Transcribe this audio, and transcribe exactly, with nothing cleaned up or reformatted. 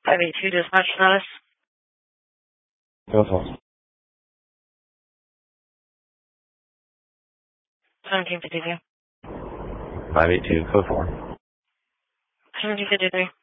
five eight two dispatch status. Go for seventeen fifty-three. five eight two, code four. seventeen fifty-three.